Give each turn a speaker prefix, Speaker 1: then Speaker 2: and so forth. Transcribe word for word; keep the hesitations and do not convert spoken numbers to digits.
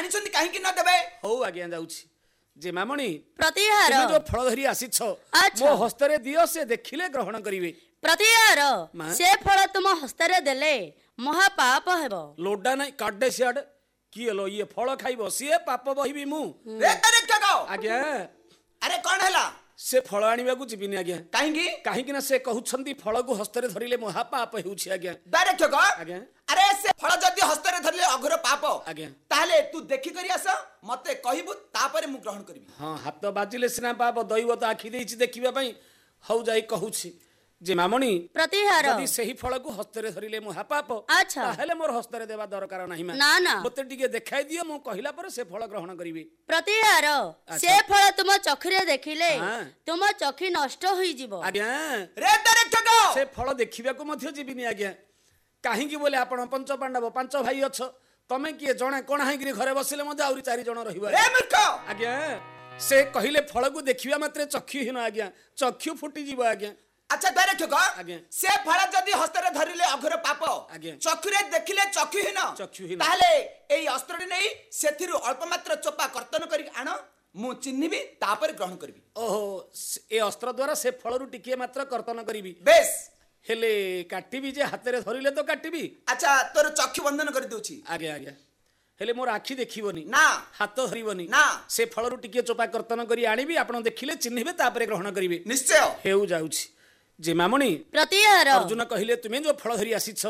Speaker 1: ଜାଣିଛନ୍ତି କାହିଁକି ନ ଦେବେ?
Speaker 2: ହଉ ଆଜ୍ଞା ଯାଉଛି। ଯେ ମାମଣି
Speaker 3: ପ୍ରତିହାର
Speaker 2: ତୁମେ ଯୋଉ ଫଳ ଧରି ଆସିଛ
Speaker 3: ଆଚ୍ଛା।
Speaker 2: ମୋ ହସ୍ତରେ ଦିଅ, ସେ ଦେଖିଲେ ଗ୍ରହଣ କରିବେ।
Speaker 3: ପ୍ରତିହାର
Speaker 2: ମା?
Speaker 3: ସେ ଫଳ ତୁମ ହସ୍ତରେ ଦେଲେ ମହାପାପ ହେବ।
Speaker 2: ଲୋଡା ନାଇଁ କାଡେ ସିଆଡେ କିଏ लो ଇଏ ଫଳ ଖାଇବ, ସିଏ ପାପ ବହିବି ମୁଁ।
Speaker 1: ରେ ତାରେ ଜଗ
Speaker 2: ଆଜ୍ଞା
Speaker 1: ଆରେ କଣ ହେଲା?
Speaker 2: ସେ ଫଳ ଆଣିବାକୁ ଯିବିନି ଆଜ୍ଞା।
Speaker 1: କାହିଁକି?
Speaker 2: କାହିଁକି ନା ସେ କହୁଛନ୍ତି ଫଳକୁ ହସ୍ତରେ ଧରିଲେ ମହାପାପ ହେଉଛି ଆଜ୍ଞା।
Speaker 1: ଦାରେ ଜଗ
Speaker 2: ଆଜ୍ଞା
Speaker 1: ଆରେ ସେ ଫଳ ଯଦି ହସ୍ତରେ ଧରିଲେ ଅଘୋର ପାପ,
Speaker 2: ଆଜ୍ଞା।
Speaker 1: ତାହେଲେ ତୁ ଦେଖିକରି ଆସ, ମତେ କହିବୁ, ତାପରେ ମୁଁ ଗ୍ରହଣ କରିବି।
Speaker 2: ହଁ ହାତ ବାଜିଲେ ସିନା ପାପ, ଦୈବ ତ ଆଖି ଦେଇଛି ଦେଖିବା ପାଇଁ। ହଉ ଯାଇ କହୁଛି ଯେ ମାମଣି
Speaker 3: ପ୍ରତିହାର
Speaker 2: ଯଦି ସେହି ଫଳକୁ ହସ୍ତରେ ଧରିଲେ ମହାପାପ,
Speaker 3: ଆଚ୍ଛା।
Speaker 2: ତାହେଲେ ମୋର ହସ୍ତରେ ଦେବା ଦରକାର ନାହିଁ। ମା
Speaker 3: ନା ନା
Speaker 2: ମତେ ଟିକେ ଦେଖାଇ ଦିଅ, ମୁଁ କହିଲା ପରେ ସେ ଫଳ ଗ୍ରହଣ କରିବି।
Speaker 3: ପ୍ରତିହାର
Speaker 2: ଆଚ୍ଛା।
Speaker 3: ସେ ଫଳ ତୁମ ଚକ୍ଷୁରେ ଦେଖିଲେ
Speaker 2: ହଁ।
Speaker 3: ତୁମ ଚକ୍ଷୁ ନଷ୍ଟ ହୋଇଯିବ।
Speaker 2: ଆଜ୍ଞା
Speaker 1: ରେ ତାରେ ଜଗ
Speaker 2: ସେ ଫଳ ଦେଖିବାକୁ ମଧ୍ୟ ଯିବିନି ଆଜ୍ଞା। କାହିଁକି ବୋଲେ ଆପଣ ପଞ୍ଚ ପାଣ୍ଡବ ପାଞ୍ଚ ଭାଇ ଅଛ, ତମେ କିଏ ଜଣେ କଣା ହେଇକିରି ଘରେ ବସିଲେ ମଧ୍ୟ ଆହୁରି ଚାରି ଜଣ ରହିବ
Speaker 1: ରେ ମୂର୍ଖ
Speaker 2: ଆଜ୍ଞା। ସେ କହିଲେ ଫଳକୁ ଦେଖିବା ମାତ୍ରେ ଚକ୍ଷୁହୀନ ଆଜ୍ଞା, ଚକ୍ଷୁ ଫୁଟିଯିବ ଆଜ୍ଞା।
Speaker 1: ଆଚ୍ଛା ଦାରେ ଜଗ
Speaker 2: ଆଜ୍ଞା।
Speaker 1: ସେ ଫଳ ଯଦି ହସ୍ତରେ ଧରିଲେ ଅଘୋର ପାପ,
Speaker 2: ଆଜ୍ଞା।
Speaker 1: ଚକ୍ଷୁରେ ଦେଖିଲେ ଚକ୍ଷୁହୀନ,
Speaker 2: ଚକ୍ଷୁହୀନ।
Speaker 1: ତାହେଲେ ଏଇ ଅସ୍ତ୍ରଟି ନେଇ ସେଥିରୁ ଅଳ୍ପ ମାତ୍ର ଚୋପା କର୍ତ୍ତନ କରିକି ଆଣ, ମୁଁ ଚିହ୍ନିବି, ତାପରେ ଗ୍ରହଣ କରିବି।
Speaker 2: ଓହୋ ଏ ଅସ୍ତ୍ର ଦ୍ୱାରା ସେ ଫଳରୁ ଟିକିଏ ମାତ୍ର କର୍ତ୍ତନ କରିବି।
Speaker 1: ବେଶ
Speaker 2: ହେଲେ କାଟିବି ଯେ ହାତରେ ଧରିଲେ ତ କାଟିବି।
Speaker 1: ଆଚ୍ଛା ତୋର ଚକ୍ଷୁ ବନ୍ଧନ କରିଦଉଛି।
Speaker 2: ଆଜ୍ଞା ଆଜ୍ଞା ହେଲେ ମୋର ଆଖି ଦେଖିବନି,
Speaker 1: ନା
Speaker 2: ହାତ ଧରିବନି,
Speaker 1: ନା
Speaker 2: ସେ ଫଳରୁ ଟିକିଏ ଚୋପା କର୍ତ୍ତନ କରି ଆଣିବି, ଆପଣ ଦେଖିଲେ ଚିହ୍ନିବେ, ତାପରେ ଗ୍ରହଣ କରିବେ।
Speaker 1: ନିଶ୍ଚୟ।
Speaker 2: ହେଉ ଯାଉଛି। ଯେ ମାମଣି
Speaker 3: ପ୍ରତିହାର
Speaker 2: ଅର୍ଜୁନ କହିଲେ ତୁମେ ଯୋଉ ଫଳ ଧରି ଆସିଛ